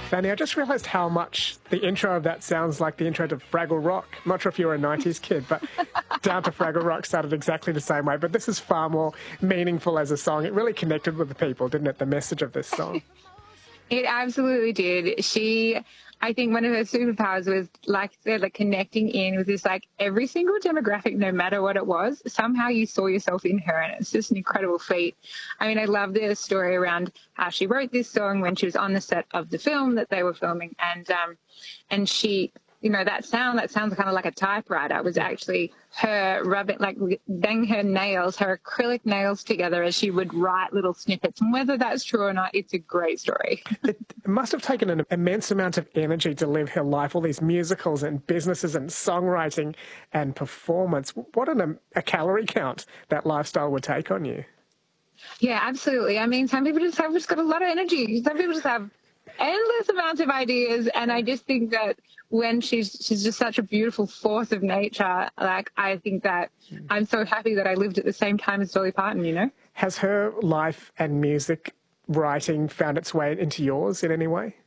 Fanny, I just realised how much the intro of that sounds like the intro to Fraggle Rock. I'm not sure if you were a 90s kid, but Down to Fraggle Rock started exactly the same way. But this is far more meaningful as a song. It really connected with the people, didn't it, the message of this song? It absolutely did. I think one of her superpowers was, like I said, like connecting in with this, like every single demographic, no matter what it was, somehow you saw yourself in her, and it's just an incredible feat. I mean, I love the story around how she wrote this song when she was on the set of the film that they were filming, and she, you know, that sounds kind of like a typewriter. Was actually her rubbing, like banging her nails, her acrylic nails together as she would write little snippets. And whether that's true or not, it's a great story. It must have taken an immense amount of energy to live her life, all these musicals and businesses and songwriting and performance. What a calorie count that lifestyle would take on you. Yeah, absolutely. I mean, some people just got a lot of energy. Some people just have endless amounts of ideas, and I just think that when she's just such a beautiful force of nature, like I think that I'm so happy that I lived at the same time as Dolly Parton, you know? Has her life and music writing found its way into yours in any way?